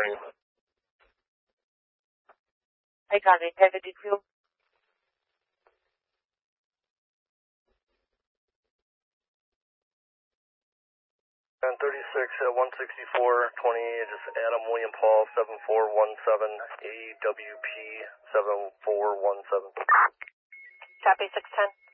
morning. I got it. Have a good view. 36 at 164, 20, just Adam William Paul 7417, AWP 7417. Copy 610.